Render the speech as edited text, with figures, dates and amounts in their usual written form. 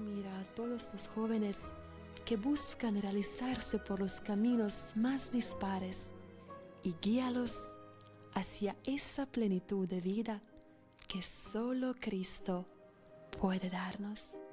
mira a todos los jóvenes que buscan realizarse por los caminos más dispares y guíalos hacia esa plenitud de vida que solo Cristo puede darnos.